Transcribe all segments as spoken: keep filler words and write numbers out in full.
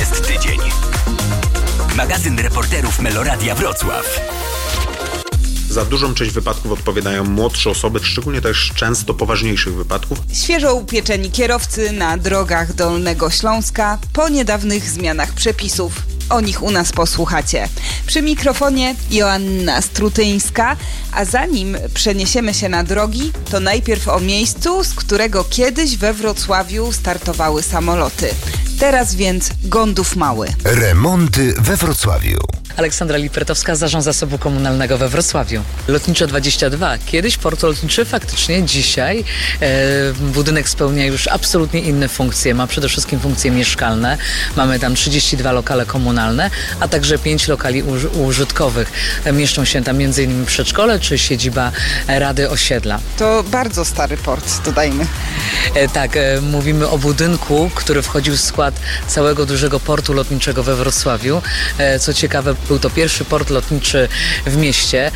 jest tydzień. Magazyn reporterów Meloradia Wrocław. Za dużą część wypadków odpowiadają młodsze osoby, szczególnie też często poważniejszych wypadków. Świeżo upieczeni kierowcy na drogach Dolnego Śląska po niedawnych zmianach przepisów. O nich u nas posłuchacie. Przy mikrofonie Joanna Strutyńska, a zanim przeniesiemy się na drogi, to najpierw o miejscu, z którego kiedyś we Wrocławiu startowały samoloty. Teraz więc Gądów Mały. Remonty we Wrocławiu. Aleksandra Lipertowska, Zarząd Zasobu Komunalnego we Wrocławiu. Lotnicze dwadzieścia dwa. Kiedyś port lotniczy, faktycznie dzisiaj e, budynek spełnia już absolutnie inne funkcje. Ma przede wszystkim funkcje mieszkalne. Mamy tam trzydzieści dwa lokale komunalne, a także pięć lokali uż, użytkowych. E, mieszczą się tam między innymi przedszkole czy siedziba Rady Osiedla. To bardzo stary port, dodajmy. E, tak, e, mówimy o budynku, który wchodził w skład całego dużego portu lotniczego we Wrocławiu. E, co ciekawe, był to pierwszy port lotniczy w mieście.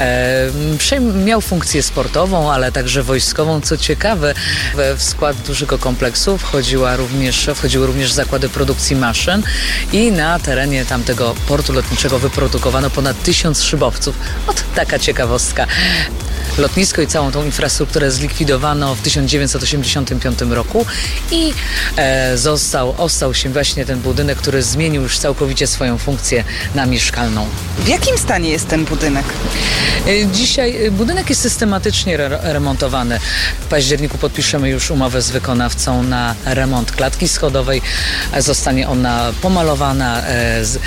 E, miał funkcję sportową, ale także wojskową. Co ciekawe, w, w skład dużego kompleksu wchodziła również, wchodziły również zakłady produkcji maszyn i na terenie tamtego portu lotniczego wyprodukowano ponad tysiąc szybowców. Ot, taka ciekawostka. Lotnisko i całą tą infrastrukturę zlikwidowano w tysiąc dziewięćset osiemdziesiątym piątym roku i e, został, ostał się właśnie ten budynek, który zmienił już całkowicie swoją funkcję na mieszkalną. W jakim stanie jest ten budynek? E, dzisiaj budynek jest systematycznie re- remontowany. W październiku podpiszemy już umowę z wykonawcą na remont klatki schodowej. Zostanie ona pomalowana. E, z, e,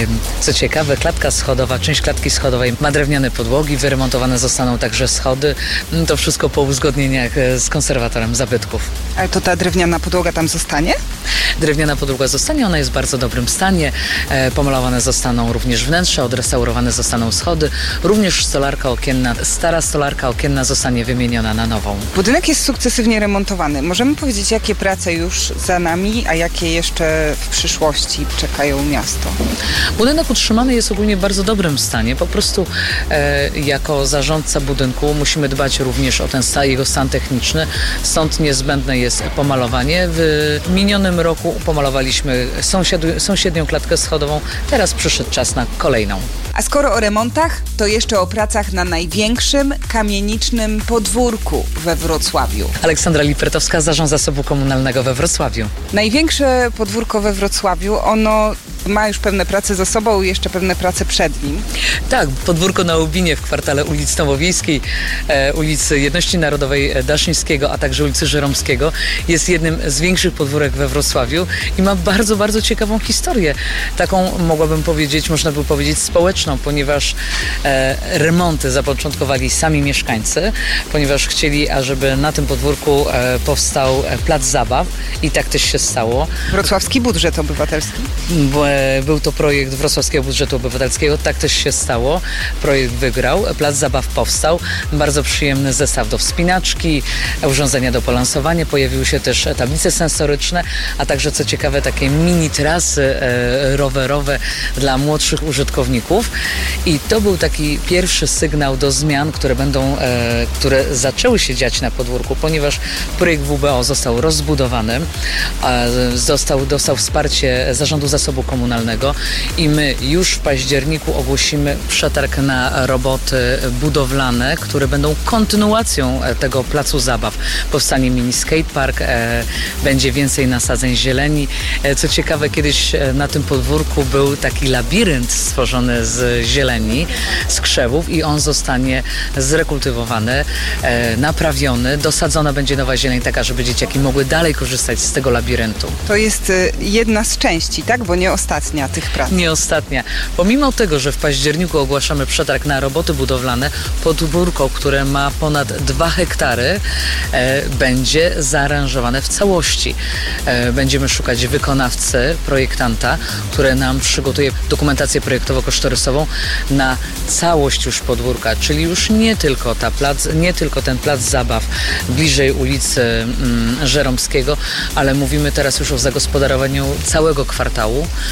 co ciekawe, klatka schodowa, część klatki schodowej ma drewniane podłogi, wyremontowane zostaną także schody. To wszystko po uzgodnieniach z konserwatorem zabytków. Ale to ta drewniana podłoga tam zostanie? Drewniana podłoga zostanie, ona jest w bardzo dobrym stanie. E, pomalowane zostaną również wnętrze, odrestaurowane zostaną schody. Również stolarka okienna, stara stolarka okienna zostanie wymieniona na nową. Budynek jest sukcesywnie remontowany. Możemy powiedzieć, jakie prace już za nami, a jakie jeszcze w przyszłości czekają miasto? Budynek utrzymany jest ogólnie w bardzo dobrym stanie. Po prostu e, jako zarządca budynku musimy dbać również o ten stan, jego stan techniczny. Stąd niezbędne jest pomalowanie. W minionym roku pomalowaliśmy sąsiadu, sąsiednią klatkę schodową. Teraz przyszedł czas na kolejną. A skoro o remontach, to jeszcze o pracach na największym kamienicznym podwórku we Wrocławiu. Aleksandra Lipertowska, Zarząd Zasobu Komunalnego we Wrocławiu. Największe podwórko we Wrocławiu, ono ma już pewne prace za sobą i jeszcze pewne prace przed nim. Tak, podwórko na Łubinie w kwartale ulicy Nowowiejskiej, e, ulicy Jedności Narodowej Daszyńskiego, a także ulicy Żeromskiego jest jednym z większych podwórek we Wrocławiu i ma bardzo, bardzo ciekawą historię. Taką, mogłabym powiedzieć, można by powiedzieć społeczną, ponieważ e, remonty zapoczątkowali sami mieszkańcy, ponieważ chcieli, ażeby na tym podwórku e, powstał plac zabaw i tak też się stało. Wrocławski budżet obywatelski? Bo, e, był to projekt Wrocławskiego Budżetu Obywatelskiego, tak też się stało. Projekt wygrał, plac zabaw powstał, bardzo przyjemny zestaw do wspinaczki, urządzenia do polansowania, pojawiły się też tablice sensoryczne, a także co ciekawe takie mini trasy e, rowerowe dla młodszych użytkowników i to był taki pierwszy sygnał do zmian, które będą, e, które zaczęły się dziać na podwórku, ponieważ projekt W B O został rozbudowany, a został, dostał wsparcie Zarządu Zasobu Komunalnego i my już w październiku ogłosimy przetarg na roboty budowlane, które będą kontynuacją tego placu zabaw. Powstanie mini skatepark, e, będzie więcej nasadzeń zieleni. E, co ciekawe, kiedyś na tym podwórku był taki labirynt stworzony z zieleni, z krzewów i on zostanie zrekultywowany, e, naprawiony, dosadzona będzie nowa zieleń taka, żeby dzieciaki mogły dalej korzystać z tego labiryntu. To jest y, jedna z części, tak? Bo nie ostatnia tych prac. Nie ostatnia. Pomimo tego, że w październiku ogłaszamy przetarg na roboty budowlane, podwórko, które ma ponad dwa hektary, e, będzie zaaranżowane w całości. E, będziemy szukać wykonawcy, projektanta, który nam przygotuje dokumentację projektowo-kosztorysową na całość już podwórka, czyli już nie tylko ta plac, nie tylko ten plac zabaw bliżej ulicy mm, Żeromskiego, ale mówimy teraz już o zagospodarowaniu całego kwartału,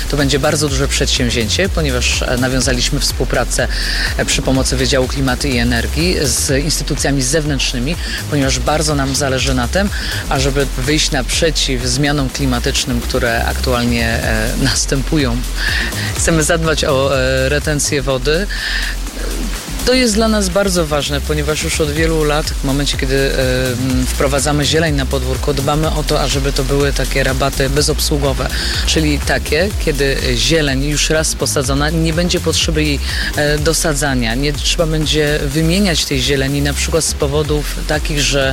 To będzie bardzo duże przedsięwzięcie, ponieważ nawiązaliśmy współpracę przy pomocy Wydziału Klimatu i Energii z instytucjami zewnętrznymi, ponieważ bardzo nam zależy na tym, ażeby wyjść naprzeciw zmianom klimatycznym, które aktualnie e, następują. Chcemy zadbać o e, retencję wody. To jest dla nas bardzo ważne, ponieważ już od wielu lat, w momencie kiedy y, wprowadzamy zieleń na podwórko, dbamy o to, ażeby to były takie rabaty bezobsługowe, czyli takie, kiedy zieleń już raz posadzona, nie będzie potrzeby jej y, dosadzania, nie trzeba będzie wymieniać tej zieleni na przykład z powodów takich, że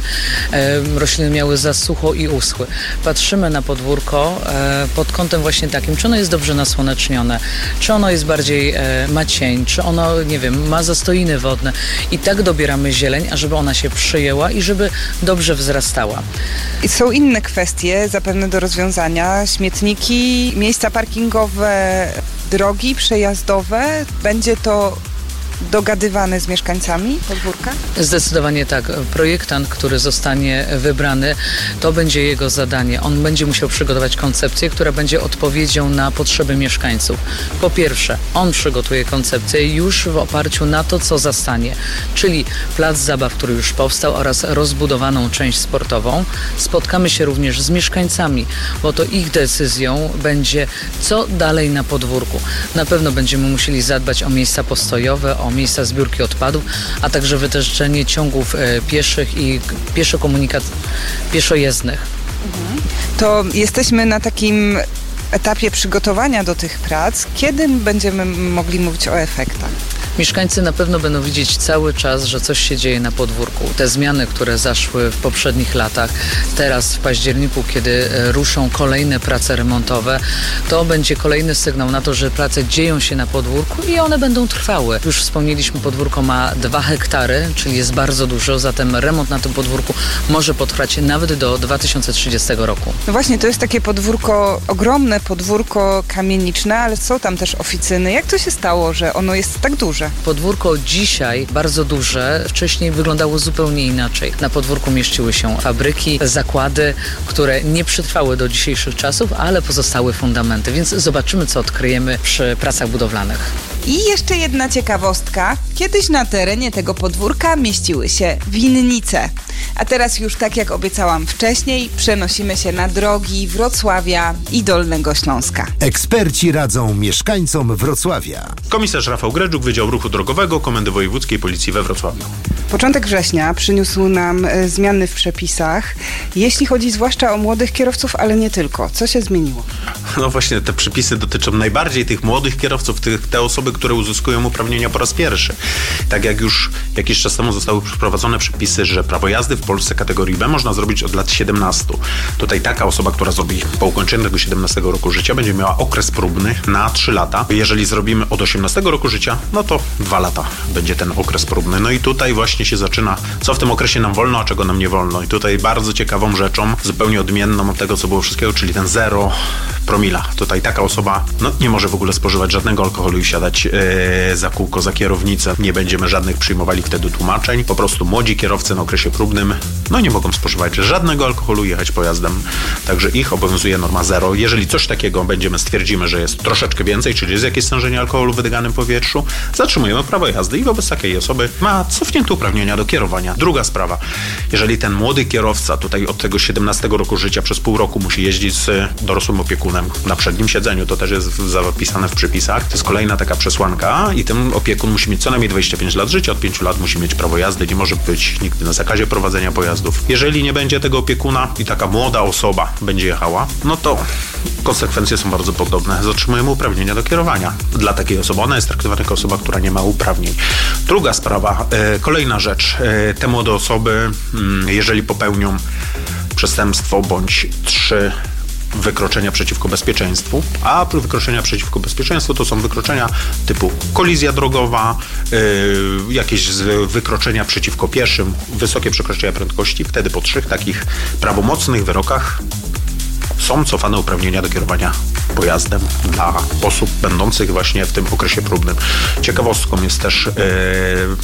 y, rośliny miały za sucho i uschły. Patrzymy na podwórko y, pod kątem właśnie takim, czy ono jest dobrze nasłonecznione, czy ono jest bardziej, y, ma cień, czy ono, nie wiem, ma zastoiny wodne i tak dobieramy zieleń, ażeby ona się przyjęła i żeby dobrze wzrastała. I są inne kwestie zapewne do rozwiązania. Śmietniki, miejsca parkingowe, drogi przejazdowe. Będzie to dogadywane z mieszkańcami podwórka? Zdecydowanie tak. Projektant, który zostanie wybrany, to będzie jego zadanie. On będzie musiał przygotować koncepcję, która będzie odpowiedzią na potrzeby mieszkańców. Po pierwsze, on przygotuje koncepcję już w oparciu na to, co zastanie, czyli plac zabaw, który już powstał oraz rozbudowaną część sportową. Spotkamy się również z mieszkańcami, bo to ich decyzją będzie, co dalej na podwórku. Na pewno będziemy musieli zadbać o miejsca postojowe, o miejsca zbiórki odpadów, a także wytyczenie ciągów e, pieszych i pieszo komunikat pieszojezdnych. Mhm. To jesteśmy na takim etapie przygotowania do tych prac. Kiedy będziemy mogli mówić o efektach? Mieszkańcy na pewno będą widzieć cały czas, że coś się dzieje na podwórku. Te zmiany, które zaszły w poprzednich latach, teraz w październiku, kiedy ruszą kolejne prace remontowe, to będzie kolejny sygnał na to, że prace dzieją się na podwórku i one będą trwały. Już wspomnieliśmy, podwórko ma dwa hektary, czyli jest bardzo dużo, zatem remont na tym podwórku może potrwać nawet do dwa tysiące trzydziestego roku. No właśnie, to jest takie podwórko, ogromne podwórko kamieniczne, ale są tam też oficyny. Jak to się stało, że ono jest tak duże? Podwórko dzisiaj bardzo duże, wcześniej wyglądało zupełnie inaczej. Na podwórku mieściły się fabryki, zakłady, które nie przetrwały do dzisiejszych czasów, ale pozostały fundamenty, więc zobaczymy, co odkryjemy przy pracach budowlanych. I jeszcze jedna ciekawostka. Kiedyś na terenie tego podwórka mieściły się winnice. A teraz już, tak jak obiecałam wcześniej, przenosimy się na drogi Wrocławia i Dolnego Śląska. Eksperci radzą mieszkańcom Wrocławia. Komisarz Rafał Gredżuk, Wydział Ruchu Drogowego Komendy Wojewódzkiej Policji we Wrocławiu. Początek września przyniósł nam e, zmiany w przepisach, jeśli chodzi zwłaszcza o młodych kierowców, ale nie tylko. Co się zmieniło? No właśnie, te przepisy dotyczą najbardziej tych młodych kierowców, tych, te osoby, które uzyskują uprawnienia po raz pierwszy. Tak jak już jakiś czas temu zostały wprowadzone przepisy, że prawo jazdy w Polsce kategorii B można zrobić od lat siedemnastu. Tutaj taka osoba, która zrobi po ukończeniu tego siedemnastego roku życia, będzie miała okres próbny na trzy lata. Jeżeli zrobimy od osiemnastego roku życia, no to dwa lata będzie ten okres próbny. No i tutaj właśnie się zaczyna, co w tym okresie nam wolno, a czego nam nie wolno. I tutaj bardzo ciekawą rzeczą, zupełnie odmienną od tego, co było wszystkiego, czyli ten zero promila. Tutaj taka osoba no, nie może w ogóle spożywać żadnego alkoholu i siadać yy, za kółko, za kierownicę. Nie będziemy żadnych przyjmowali wtedy tłumaczeń. Po prostu młodzi kierowcy na okresie próbnym no nie mogą spożywać żadnego alkoholu i jechać pojazdem. Także ich obowiązuje norma zero. Jeżeli coś takiego będziemy stwierdzimy, że jest troszeczkę więcej, czyli jest jakieś stężenie alkoholu w wydyganym powietrzu, zatrzymujemy prawo jazdy i wobec takiej osoby ma cofnięte uprawnienia do kierowania. Druga sprawa. Jeżeli ten młody kierowca tutaj od tego siedemnastego roku życia przez pół roku musi jeździć z dorosłym opiekunem na przednim siedzeniu, to też jest zapisane w przepisach. To jest kolejna taka przesłanka i ten opiekun musi mieć co najmniej dwadzieścia pięć lat życia, od pięciu lat musi mieć prawo jazdy, nie może być nigdy na zakazie prowadzenia pojazdów. Jeżeli nie będzie tego opiekuna i taka młoda osoba będzie jechała, no to konsekwencje są bardzo podobne. Zatrzymujemy uprawnienia do kierowania. Dla takiej osoby ona jest traktowana jako osoba, która nie ma uprawnień. Druga sprawa, e, kolejna rzecz. E, te młode osoby, m, jeżeli popełnią przestępstwo bądź trzy wykroczenia przeciwko bezpieczeństwu, a wykroczenia przeciwko bezpieczeństwu to są wykroczenia typu kolizja drogowa, yy, jakieś wykroczenia przeciwko pieszym, wysokie przekroczenia prędkości. Wtedy po trzech takich prawomocnych wyrokach są cofane uprawnienia do kierowania pojazdem dla osób będących właśnie w tym okresie próbnym. Ciekawostką jest też yy,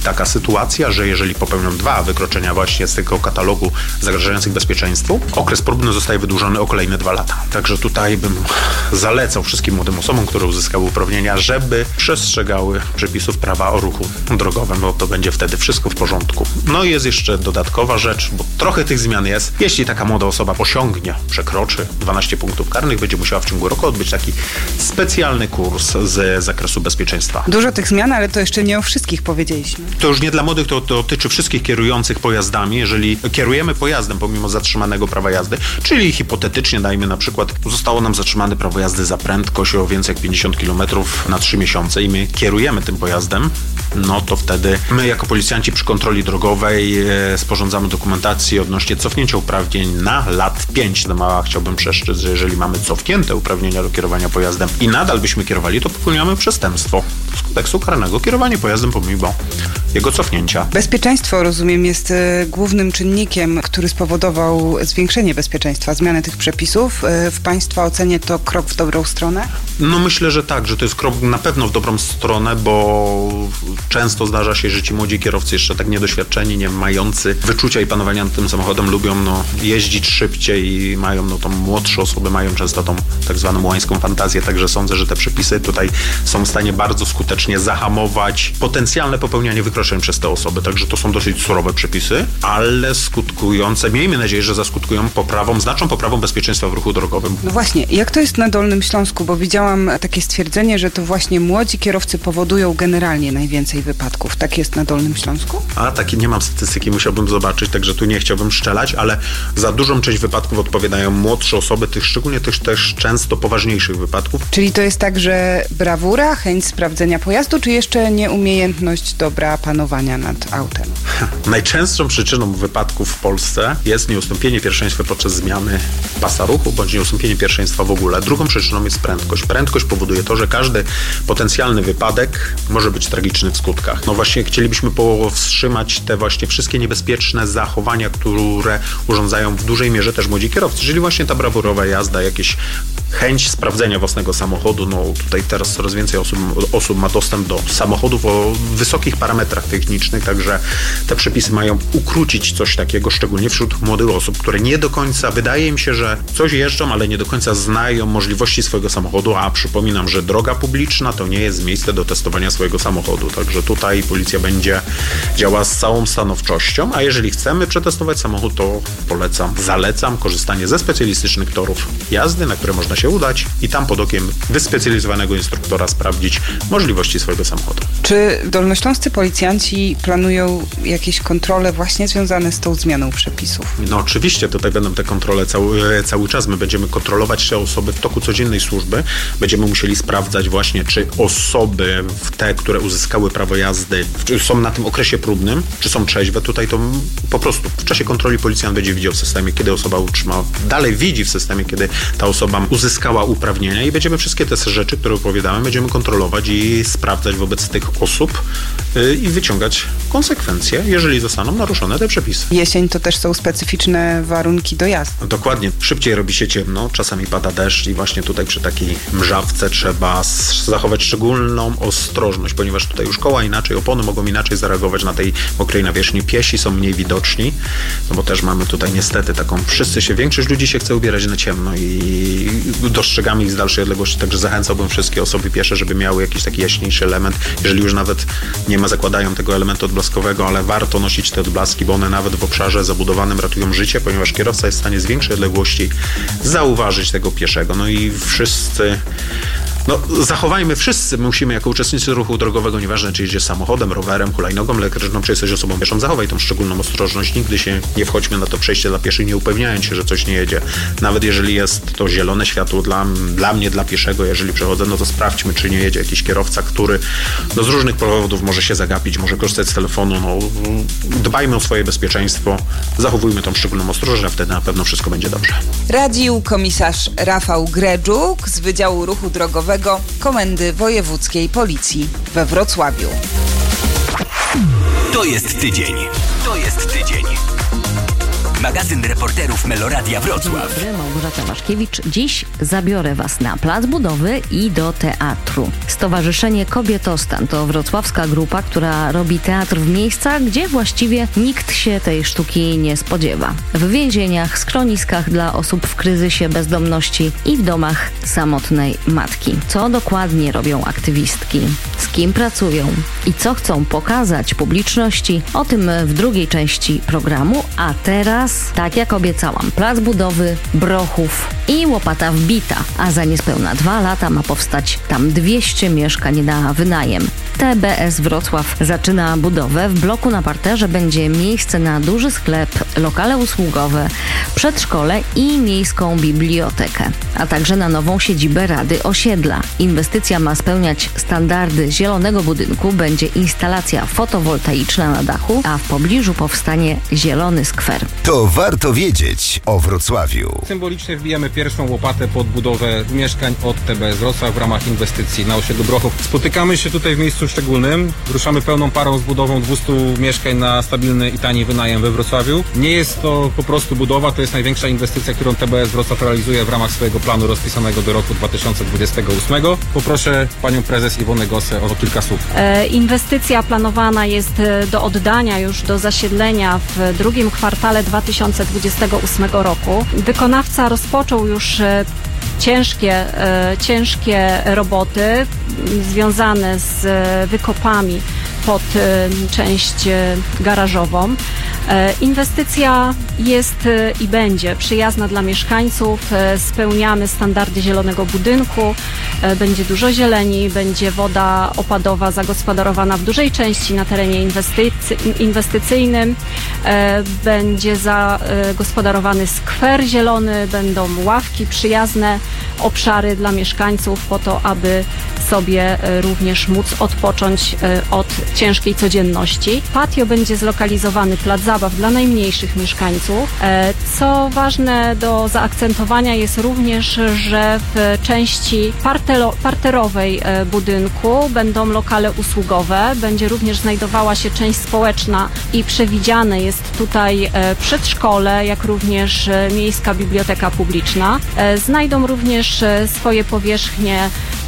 taka sytuacja, że jeżeli popełnią dwa wykroczenia właśnie z tego katalogu zagrażających bezpieczeństwu, okres próbny zostaje wydłużony o kolejne dwa lata. Także tutaj bym zalecał wszystkim młodym osobom, które uzyskały uprawnienia, żeby przestrzegały przepisów prawa o ruchu drogowym, bo to będzie wtedy wszystko w porządku. No i jest jeszcze dodatkowa rzecz, bo trochę tych zmian jest. Jeśli taka młoda osoba osiągnie, przekroczy dwanaście punktów karnych, będzie musiała w ciągu roku odbyć taki specjalny kurs z zakresu bezpieczeństwa. Dużo tych zmian, ale to jeszcze nie o wszystkich powiedzieliśmy. To już nie dla młodych, to, to dotyczy wszystkich kierujących pojazdami. Jeżeli kierujemy pojazdem pomimo zatrzymanego prawa jazdy, czyli hipotetycznie dajmy na przykład, zostało nam zatrzymane prawo jazdy za prędkość o więcej jak pięćdziesiąt kilometrów na trzy miesiące i my kierujemy tym pojazdem, no to wtedy my jako policjanci przy kontroli drogowej e, sporządzamy dokumentację odnośnie cofnięcia uprawnień na lat pięć. No, a chciałbym przestrzec, że jeżeli mamy cofnięte uprawnienia do kierowania pojazdem i nadal byśmy kierowali, to popełniamy przestępstwo z kodeksu karnego. Kierowanie pojazdem pomimo jego cofnięcia. Bezpieczeństwo, rozumiem, jest e, głównym czynnikiem, który spowodował zwiększenie bezpieczeństwa, zmianę tych przepisów. E, w Państwa ocenie to krok w dobrą stronę? No myślę, że tak, że to jest krok na pewno w dobrą stronę, bo często zdarza się, że ci młodzi kierowcy jeszcze tak niedoświadczeni, nie mający wyczucia i panowania nad tym samochodem lubią no, jeździć szybciej i mają, no to młodsze osoby mają często tą tak zwaną łańską fantazję, także sądzę, że te przepisy tutaj są w stanie bardzo skutecznie zahamować potencjalne popełnianie wykroczeń przez te osoby, także to są dosyć surowe przepisy, ale skutkujące, miejmy nadzieję, że zaskutkują poprawą, znaczną poprawą bezpieczeństwa w ruchu drogowym. No właśnie, jak to jest na Dolnym Śląsku, bo widziałam takie stwierdzenie, że to właśnie młodzi kierowcy powodują generalnie najwięcej wypadków. Tak jest na Dolnym Śląsku? A takie nie mam statystyki, musiałbym zobaczyć, także tu nie chciałbym szczelać, ale za dużą część wypadków odpowiadają młodsze osoby, tych szczególnie tych też często poważniejszych wypadków. Czyli to jest tak, że brawura, chęć sprawdzenia pojazdu, czy jeszcze nieumiejętność dobra panowania nad autem? Najczęstszą przyczyną wypadków w Polsce jest nieustąpienie pierwszeństwa podczas zmiany pasa ruchu, bądź nieustąpienie pierwszeństwa w ogóle. Drugą przyczyną jest prędkość. Prędkość powoduje to, że każdy potencjalny wypadek może być tragiczny w skutkach. No właśnie chcielibyśmy powstrzymać te właśnie wszystkie niebezpieczne zachowania, które urządzają w dużej mierze też młodzi kierowcy, czyli właśnie ta brawurowa jazda, jakieś chęć sprawdzenia własnego samochodu. No tutaj teraz coraz więcej osób, osób ma dostęp do samochodów o wysokich parametrach technicznych, także te przepisy mają ukrócić coś takiego, szczególnie wśród młodych osób, które nie do końca, wydaje im się, że coś jeżdżą, ale nie do końca znają możliwości swojego samochodu, a przypominam, że droga publiczna to nie jest miejsce do testowania swojego samochodu, także tutaj policja będzie działała z całą stanowczością, a jeżeli chcemy przetestować samochód, to polecam, zalecam korzystanie ze specjalistycznych torów jazdy, na które można się udać i tam pod okiem wyspecjalizowanego instruktora sprawdzić możliwości swojego samochodu. Czy dolnośląscy policjanci planują jakieś kontrole właśnie związane z tą zmianą przepisów? No oczywiście, tutaj będą te kontrole cały, cały czas. My będziemy kontrolować te osoby w toku codziennej służby. Będziemy musieli sprawdzać właśnie, czy osoby te, które uzyskały prawo jazdy, są na tym okresie próbnym, czy są trzeźwe. Tutaj to po prostu w czasie kontroli policjant będzie widział w systemie, kiedy osoba utrzymała. Dalej widzi w systemie, kiedy ta osoba uzyskała uprawnienia i będziemy wszystkie te rzeczy, które opowiadałem, będziemy kontrolować i sprawdzać wobec tych osób yy, i wyciągać konsekwencje, jeżeli zostaną naruszone te przepisy. Jesień to też są specyficzne warunki do jazdy. No dokładnie. Szybciej robi się ciemno, czasami pada deszcz i właśnie tutaj przy takiej mrzawce trzeba zachować szczególną ostrożność, ponieważ tutaj już koła inaczej, opony mogą inaczej zareagować na tej mokrej nawierzchni. Piesi są mniej widoczni, no bo też mamy tutaj niestety taką, wszyscy się, większość ludzi się chce ubierać na ciemno i dostrzegamy ich z dalszej odległości, także zachęcałbym wszystkie osoby piesze, żeby miały jakiś taki jaśniejszy element, jeżeli już nawet nie ma, zakładają tego elementu odblaskowego, ale warto nosić te odblaski, bo one nawet w obszarze zabudowanym ratują życie, ponieważ kierowca jest w stanie z większej odległości zauważyć tego pieszego. No i wszyscy No, zachowajmy wszyscy, musimy jako uczestnicy ruchu drogowego, nieważne czy jedziesz samochodem, rowerem, hulajnogą elektryczną, czy jesteś osobą pieszą, zachowaj tą szczególną ostrożność. Nigdy się nie wchodźmy na to przejście dla pieszych, nie upewniając się, że coś nie jedzie. Nawet jeżeli jest to zielone światło dla, dla mnie, dla pieszego, jeżeli przechodzę, no to sprawdźmy, czy nie jedzie jakiś kierowca, który no, z różnych powodów może się zagapić, może korzystać z telefonu. No, dbajmy o swoje bezpieczeństwo, zachowujmy tą szczególną ostrożność, a wtedy na pewno wszystko będzie dobrze. Radził komisarz Rafał Gredżuk z Wydziału Ruchu Drogowego Komendy Wojewódzkiej Policji we Wrocławiu. To jest tydzień. To jest tydzień. Magazyn reporterów Meloradia Wrocław. Dzień dobry, Małgorzata Waszkiewicz. Dziś zabiorę Was na plac budowy i do teatru. Stowarzyszenie Kobietostan to wrocławska grupa, która robi teatr w miejscach, gdzie właściwie nikt się tej sztuki nie spodziewa. W więzieniach, schroniskach dla osób w kryzysie bezdomności i w domach samotnej matki. Co dokładnie robią aktywistki? Z kim pracują? I co chcą pokazać publiczności? O tym w drugiej części programu, a teraz, tak jak obiecałam, plac budowy, Brochów i łopata wbita, a za niespełna dwa lata ma powstać tam dwieście mieszkań na wynajem. T B S Wrocław zaczyna budowę. W bloku na parterze będzie miejsce na duży sklep, lokale usługowe, przedszkole i miejską bibliotekę, a także na nową siedzibę Rady Osiedla. Inwestycja ma spełniać standardy zielonego budynku, będzie instalacja fotowoltaiczna na dachu, a w pobliżu powstanie zielony skwer. To warto wiedzieć o Wrocławiu. Symbolicznie wbijamy pierwszą łopatę pod budowę mieszkań od T B S Wrocław w ramach inwestycji na osiedlu Brochów. Spotykamy się tutaj w miejscu szczególnym. Ruszamy pełną parą z budową dwieście mieszkań na stabilny i tani wynajem we Wrocławiu. Nie jest to po prostu budowa, to jest największa inwestycja, którą T B S Wrocław realizuje w ramach swojego planu rozpisanego do roku dwa tysiące dwudziestego ósmego. Poproszę panią prezes Iwonę Gosę o kilka słów. E, inwestycja planowana jest do oddania już do zasiedlenia w drugim kwartale dwa tysiące dwudziestego ósmego roku. Wykonawca rozpoczął już e, ciężkie, e, ciężkie roboty związane z e, wykopami pod e, część e, garażową. E, inwestycja jest e, i będzie przyjazna dla mieszkańców. E, spełniamy standardy zielonego budynku. E, będzie dużo zieleni, będzie woda opadowa zagospodarowana w dużej części na terenie inwestycy, inwestycyjnym. E, będzie zagospodarowany skwer zielony, będą ławki, przyjazne obszary dla mieszkańców po to, aby sobie e, również móc odpocząć e, od ciężkiej codzienności. Patio będzie zlokalizowany, plac zabaw dla najmniejszych mieszkańców. Co ważne do zaakcentowania jest również, że w części partelo, parterowej budynku będą lokale usługowe, będzie również znajdowała się część społeczna i przewidziane jest tutaj przedszkole, jak również miejska biblioteka publiczna. Znajdą również swoje powierzchnie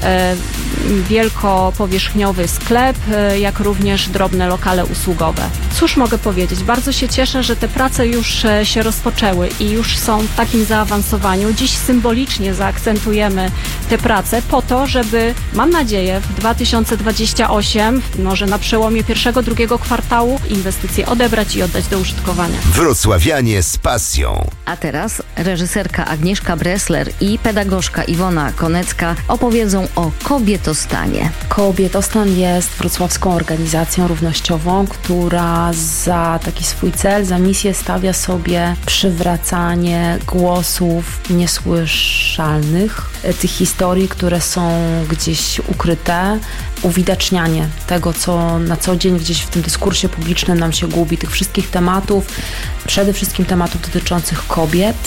wielkopowierzchniowy sklep, jak również drobne lokale usługowe. Cóż mogę powiedzieć? Bardzo się cieszę, że te prace już się rozpoczęły i już są w takim zaawansowaniu. Dziś symbolicznie zaakcentujemy te prace po to, żeby, mam nadzieję, w dwa tysiące dwudziestym ósmym, może na przełomie pierwszego, drugiego kwartału, inwestycje odebrać i oddać do użytkowania. Wrocławianie z pasją. A teraz reżyserka Agnieszka Bressler i pedagogzka Iwona Konecka opowiedzą o Kobietostanie. Kobietostan jest wrocławską organizacją równościową, która za taki swój cel, za misję stawia sobie przywracanie głosów niesłyszalnych, tych historii, które są gdzieś ukryte, uwidacznianie tego, co na co dzień gdzieś w tym dyskursie publicznym nam się gubi, tych wszystkich tematów, przede wszystkim tematów dotyczących kobiet,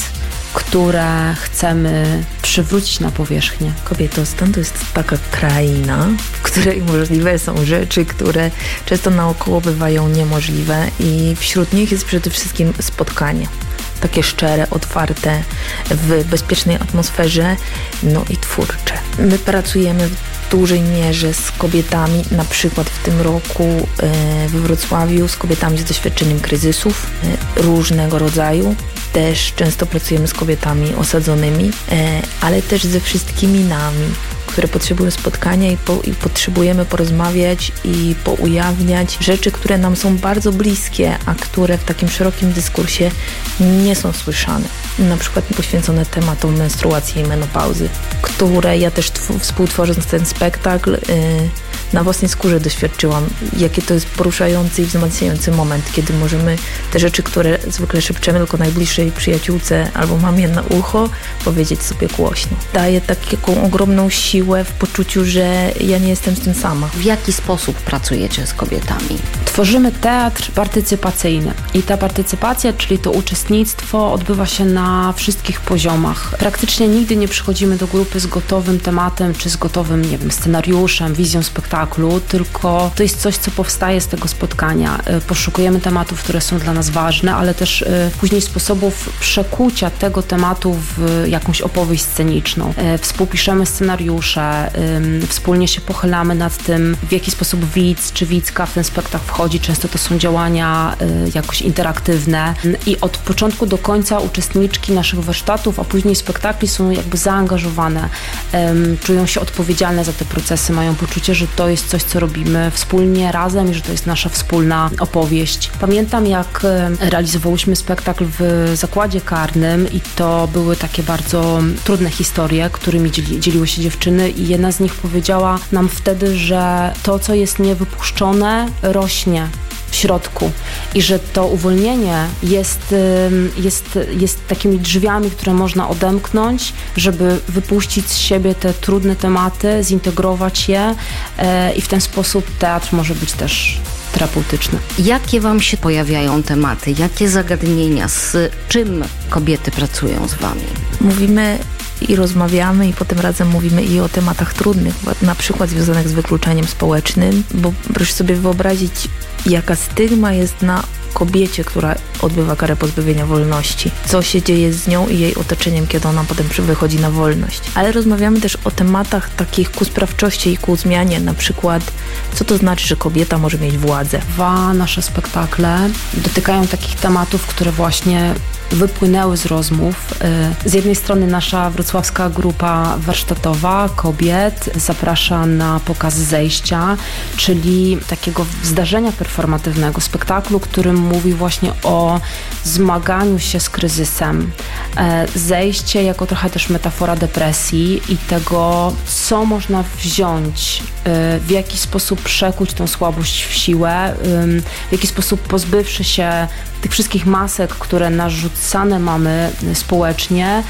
które chcemy przywrócić na powierzchnię. Kobietostan to jest taka kraina, w której możliwe są rzeczy, które często naokoło bywają niemożliwe i wśród nich jest przede wszystkim spotkanie. Takie szczere, otwarte, w bezpiecznej atmosferze, no i twórcze. My pracujemy w dużej mierze z kobietami, na przykład w tym roku we Wrocławiu, z kobietami z doświadczeniem kryzysów różnego rodzaju. Też często pracujemy z kobietami osadzonymi, ale też ze wszystkimi nami, które potrzebują spotkania i, po, i potrzebujemy porozmawiać i poujawniać rzeczy, które nam są bardzo bliskie, a które w takim szerokim dyskursie nie są słyszane. Na przykład poświęcone tematom menstruacji i menopauzy, które ja też tw- współtworząc ten spektakl yy, na własnej skórze doświadczyłam, jakie to jest poruszający i wzmacniający moment, kiedy możemy te rzeczy, które zwykle szepczemy tylko najbliższej przyjaciółce albo mamie na ucho, powiedzieć sobie głośno. Daje taką ogromną siłę w poczuciu, że ja nie jestem z tym sama. W jaki sposób pracujecie z kobietami? Tworzymy teatr partycypacyjny i ta partycypacja, czyli to uczestnictwo, odbywa się na wszystkich poziomach. Praktycznie nigdy nie przychodzimy do grupy z gotowym tematem, czy z gotowym, nie wiem, scenariuszem, wizją spektaklu. spektaklu, tylko to jest coś, co powstaje z tego spotkania. Poszukujemy tematów, które są dla nas ważne, ale też później sposobów przekucia tego tematu w jakąś opowieść sceniczną. Współpiszemy scenariusze, wspólnie się pochylamy nad tym, w jaki sposób widz czy widzka w ten spektakl wchodzi. Często to są działania jakoś interaktywne i od początku do końca uczestniczki naszych warsztatów, a później spektakli są jakby zaangażowane, czują się odpowiedzialne za te procesy, mają poczucie, że to jest coś, co robimy wspólnie, razem i że to jest nasza wspólna opowieść. Pamiętam, jak realizowałyśmy spektakl w zakładzie karnym i to były takie bardzo trudne historie, którymi dzieli, dzieliły się dziewczyny i jedna z nich powiedziała nam wtedy, że to, co jest niewypuszczone, rośnie w środku i że to uwolnienie jest, jest, jest takimi drzwiami, które można odemknąć, żeby wypuścić z siebie te trudne tematy, zintegrować je i w ten sposób teatr może być też terapeutyczny. Jakie wam się pojawiają tematy? Jakie zagadnienia? Z czym kobiety pracują z wami? Mówimy i rozmawiamy i potem razem mówimy i o tematach trudnych, na przykład związanych z wykluczeniem społecznym, bo proszę sobie wyobrazić, jaka stygma jest na kobiecie, która odbywa karę pozbawienia wolności. Co się dzieje z nią i jej otoczeniem, kiedy ona potem wychodzi na wolność. Ale rozmawiamy też o tematach takich ku sprawczości i ku zmianie, na przykład co to znaczy, że kobieta może mieć władzę. Dwa nasze spektakle dotykają takich tematów, które właśnie wypłynęły z rozmów. Z jednej strony nasza wrocławska grupa warsztatowa kobiet zaprasza na pokaz Zejścia, czyli takiego zdarzenia performatywnego, spektaklu, który mówi właśnie o zmaganiu się z kryzysem. Zejście jako trochę też metafora depresji i tego, co można wziąć, w jaki sposób przekuć tą słabość w siłę, w jaki sposób pozbywszy się tych wszystkich masek, które narzucane mamy społecznie,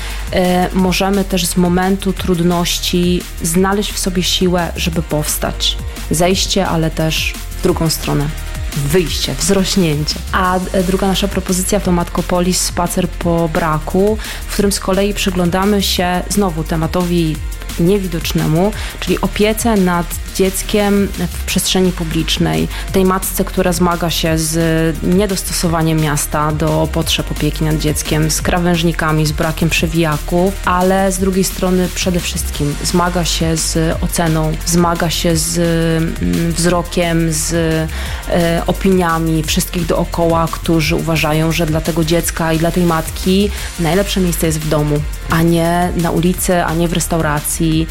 możemy też z momentu trudności znaleźć w sobie siłę, żeby powstać. Zejście, ale też w drugą stronę. Wyjście, wzrośnięcie. A druga nasza propozycja to Matkopolis, spacer po braku, w którym z kolei przyglądamy się znowu tematowi niewidocznemu, czyli opiece nad dzieckiem w przestrzeni publicznej. Tej matce, która zmaga się z niedostosowaniem miasta do potrzeb opieki nad dzieckiem, z krawężnikami, z brakiem przewijaków, ale z drugiej strony przede wszystkim zmaga się z oceną, zmaga się z wzrokiem, z e, opiniami wszystkich dookoła, którzy uważają, że dla tego dziecka i dla tej matki najlepsze miejsce jest w domu, a nie na ulicy, a nie w restauracji,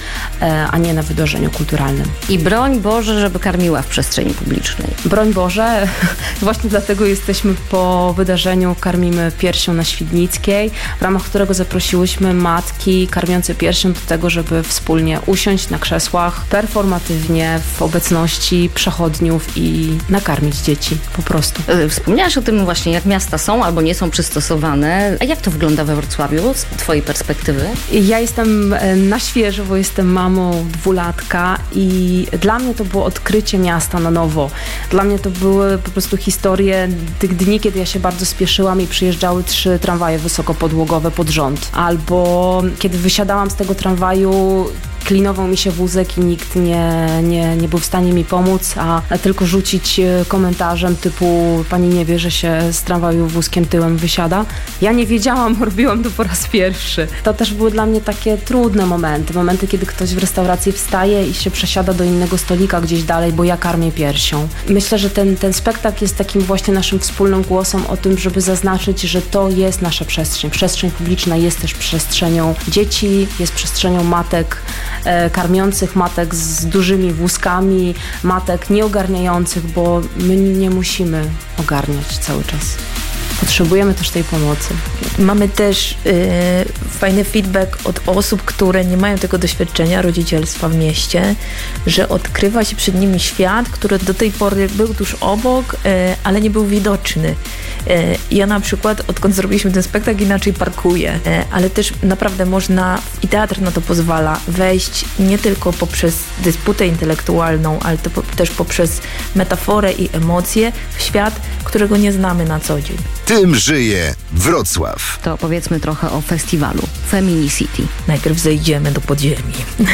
a nie na wydarzeniu kulturalnym. I broń Boże, żeby karmiła w przestrzeni publicznej. Broń Boże, właśnie dlatego jesteśmy po wydarzeniu Karmimy piersią na Świdnickiej, w ramach którego zaprosiłyśmy matki karmiące piersią do tego, żeby wspólnie usiąść na krzesłach performatywnie w obecności przechodniów i nakarmić dzieci po prostu. Wspomniałaś o tym właśnie, jak miasta są albo nie są przystosowane. A jak to wygląda we Wrocławiu z twojej perspektywy? Ja jestem na świeżo, bo jestem mamą dwulatka i dla mnie to było odkrycie miasta na nowo. Dla mnie to były po prostu historie tych dni, kiedy ja się bardzo spieszyłam i przyjeżdżały trzy tramwaje wysokopodłogowe pod rząd. Albo kiedy wysiadałam z tego tramwaju, klinował mi się wózek i nikt nie, nie, nie był w stanie mi pomóc, a, a tylko rzucić komentarzem typu pani nie wie, że się z tramwaju wózkiem tyłem wysiada. Ja nie wiedziałam, robiłam to po raz pierwszy. To też były dla mnie takie trudne momenty. Momenty, kiedy ktoś w restauracji wstaje i się przesiada do innego stolika gdzieś dalej, bo ja karmię piersią. Myślę, że ten, ten spektakl jest takim właśnie naszym wspólnym głosem o tym, żeby zaznaczyć, że to jest nasza przestrzeń. Przestrzeń publiczna jest też przestrzenią dzieci, jest przestrzenią matek, karmiących, matek z dużymi wózkami, matek nieogarniających, bo my nie musimy ogarniać cały czas. Potrzebujemy też tej pomocy. Mamy też yy, fajny feedback od osób, które nie mają tego doświadczenia rodzicielstwa w mieście, że odkrywa się przed nimi świat, który do tej pory był tuż obok, yy, ale nie był widoczny. Yy, ja na przykład, odkąd zrobiliśmy ten spektakl, inaczej parkuję, yy, ale też naprawdę można, i teatr na to pozwala, wejść nie tylko poprzez dysputę intelektualną, ale to po, też poprzez metaforę i emocje w świat, którego nie znamy na co dzień. Tym żyje Wrocław. To powiedzmy trochę o festiwalu Feminicity. Najpierw zejdziemy do podziemi.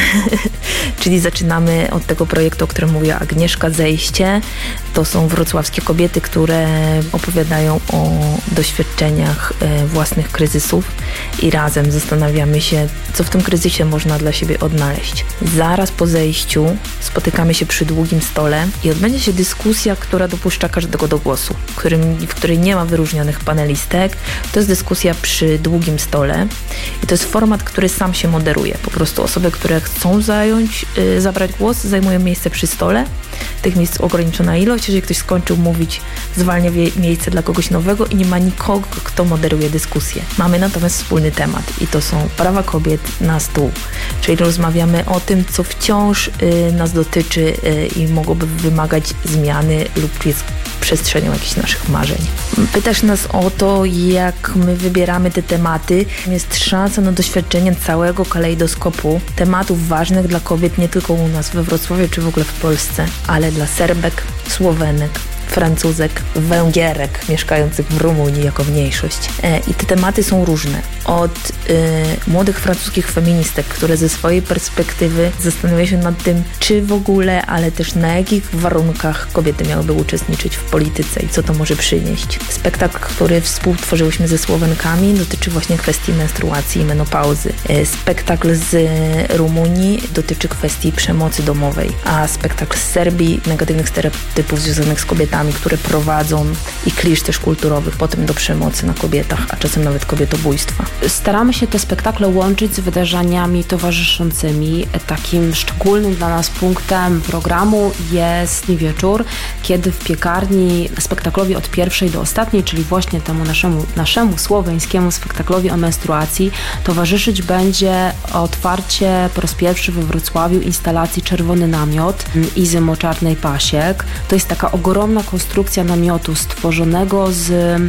Czyli zaczynamy od tego projektu, o którym mówiła Agnieszka, Zejście. To są wrocławskie kobiety, które opowiadają o doświadczeniach własnych kryzysów i razem zastanawiamy się, co w tym kryzysie można dla siebie odnaleźć. Zaraz po zejściu spotykamy się przy długim stole i odbędzie się dyskusja, która dopuszcza każdego do głosu, w, którym, w której nie ma wyróżnionych panelistek. To jest dyskusja przy długim stole i to jest format, który sam się moderuje. Po prostu osoby, które chcą zająć, yy, zabrać głos, zajmują miejsce przy stole. Tych miejsc ograniczona ilość. Jeżeli ktoś skończył mówić, zwalnia wie- miejsce dla kogoś nowego i nie ma nikogo, kto moderuje dyskusję. Mamy natomiast wspólny temat i to są prawa kobiet na stół. Czyli rozmawiamy o tym, co wciąż y, nas dotyczy y, i mogłoby wymagać zmiany lub jest przestrzenią jakichś naszych marzeń. Pytasz nas o to, jak my wybieramy te tematy. Jest szansa na doświadczenie całego kalejdoskopu tematów ważnych dla kobiet nie tylko u nas we Wrocławiu czy w ogóle w Polsce, ale dla Serbek, Słowenek, Francuzek, Węgierek mieszkających w Rumunii jako mniejszość. E, I te tematy są różne. Od e, młodych francuskich feministek, które ze swojej perspektywy zastanawiają się nad tym, czy w ogóle, ale też na jakich warunkach kobiety miałyby uczestniczyć w polityce i co to może przynieść. Spektakl, który współtworzyłyśmy ze Słowenkami, dotyczy właśnie kwestii menstruacji i menopauzy. E, spektakl z Rumunii dotyczy kwestii przemocy domowej, a spektakl z Serbii negatywnych stereotypów związanych z kobietami, które prowadzą i klisz też kulturowych potem do przemocy na kobietach, a czasem nawet kobietobójstwa. Staramy się te spektakle łączyć z wydarzeniami towarzyszącymi. Takim szczególnym dla nas punktem programu jest wieczór, kiedy w piekarni spektaklowi od pierwszej do ostatniej, czyli właśnie temu naszemu, naszemu słoweńskiemu spektaklowi o menstruacji, towarzyszyć będzie otwarcie po raz pierwszy we Wrocławiu instalacji Czerwony Namiot Izy Moczarnej-Pasiek. To jest taka ogromna konstrukcja namiotu stworzonego z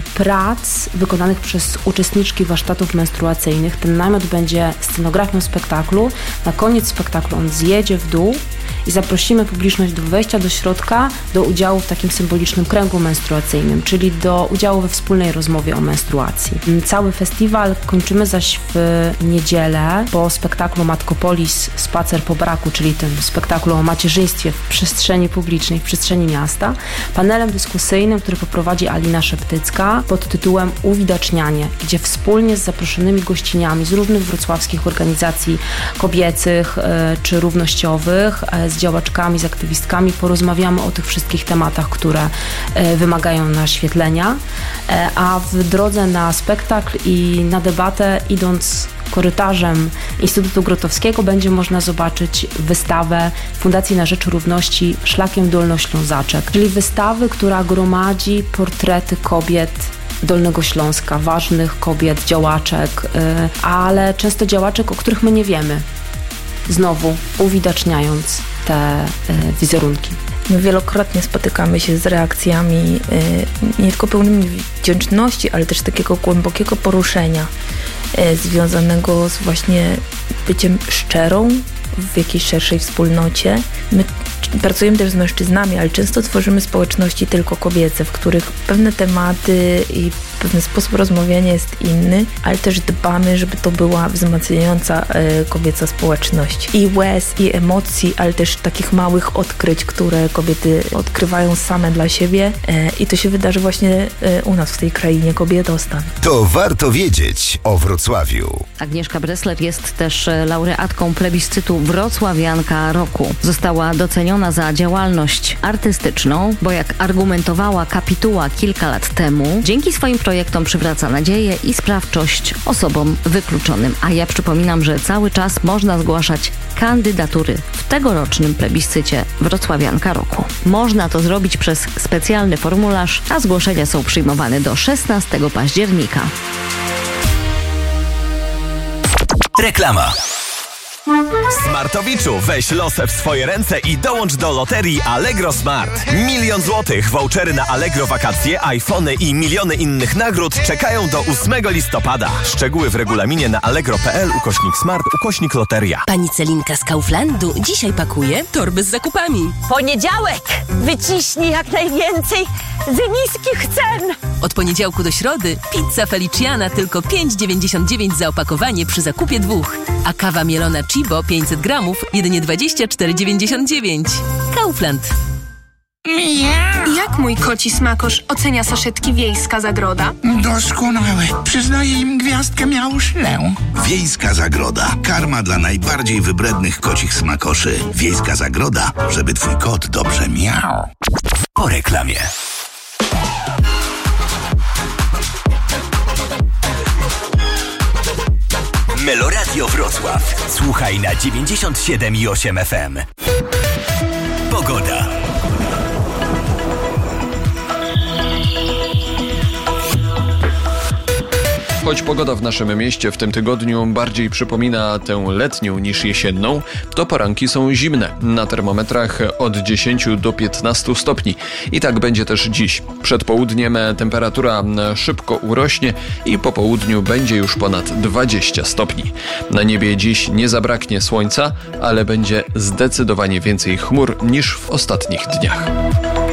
prac wykonanych przez uczestniczki warsztatów menstruacyjnych. Ten namiot będzie scenografią spektaklu. Na koniec spektaklu on zjedzie w dół i zaprosimy publiczność do wejścia do środka, do udziału w takim symbolicznym kręgu menstruacyjnym, czyli do udziału we wspólnej rozmowie o menstruacji. Cały festiwal kończymy zaś w niedzielę po spektaklu Matkopolis Spacer po braku, czyli tym spektaklu o macierzyństwie w przestrzeni publicznej, w przestrzeni miasta, panelem dyskusyjnym, który poprowadzi Alina Szeptycka pod tytułem Uwidacznianie, gdzie wspólnie z zaproszonymi gościniami z różnych wrocławskich organizacji kobiecych e, czy równościowych, e, z działaczkami, z aktywistkami porozmawiamy o tych wszystkich tematach, które e, wymagają naświetlenia, e, a w drodze na spektakl i na debatę, idąc korytarzem Instytutu Grotowskiego, będzie można zobaczyć wystawę Fundacji na Rzecz Równości Szlakiem Dolnoślązaczek, czyli wystawy, która gromadzi portrety kobiet Dolnego Śląska, ważnych kobiet, działaczek, ale często działaczek, o których my nie wiemy. Znowu uwidaczniając te wizerunki. My wielokrotnie spotykamy się z reakcjami nie tylko pełnymi wdzięczności, ale też takiego głębokiego poruszenia związanego z właśnie byciem szczerą w jakiejś szerszej wspólnocie. My pracujemy też z mężczyznami, ale często tworzymy społeczności tylko kobiece, w których pewne tematy i pewien sposób rozmawiania jest inny, ale też dbamy, żeby to była wzmacniająca e, kobieca społeczność. I łez, i emocji, ale też takich małych odkryć, które kobiety odkrywają same dla siebie e, i to się wydarzy właśnie e, u nas w tej krainie kobietostan. To warto wiedzieć o Wrocławiu. Agnieszka Bresler jest też laureatką plebiscytu Wrocławianka Roku. Została doceniona za działalność artystyczną, bo jak argumentowała Kapituła kilka lat temu, dzięki swoim projektom przywraca nadzieję i sprawczość osobom wykluczonym. A ja przypominam, że cały czas można zgłaszać kandydatury w tegorocznym plebiscycie Wrocławianka Roku. Można to zrobić przez specjalny formularz, a zgłoszenia są przyjmowane do szesnastego października. Reklama. Smartowiczu, weź losę w swoje ręce i dołącz do loterii Allegro Smart. Milion złotych, vouchery na Allegro wakacje, iPhony i miliony innych nagród czekają do ósmego listopada. Szczegóły w regulaminie na allegro.pl ukośnik smart ukośnik loteria. Pani Celinka z Kauflandu dzisiaj pakuje torby z zakupami. Poniedziałek! Wyciśnij jak najwięcej z niskich cen! Od poniedziałku do środy pizza Feliciana tylko pięć dziewięćdziesiąt dziewięć za opakowanie przy zakupie dwóch. A kawa mielona Chibo pięćset gramów jedynie dwadzieścia cztery dziewięćdziesiąt dziewięć. Kaufland. Jak mój koci smakosz ocenia saszetki Wiejska Zagroda? Doskonałe. Przyznaję im gwiazdkę miałszlę. Wiejska Zagroda. Karma dla najbardziej wybrednych kocich smakoszy. Wiejska Zagroda, żeby twój kot dobrze miał. Po reklamie. Meloradio Wrocław. Słuchaj na dziewięćdziesiąt siedem i osiem F M. Pogoda. Choć pogoda w naszym mieście w tym tygodniu bardziej przypomina tę letnią niż jesienną, to poranki są zimne. Na termometrach od dziesięciu do piętnastu stopni. I tak będzie też dziś. Przed południem temperatura szybko urośnie i po południu będzie już ponad dwadzieścia stopni. Na niebie dziś nie zabraknie słońca, ale będzie zdecydowanie więcej chmur niż w ostatnich dniach.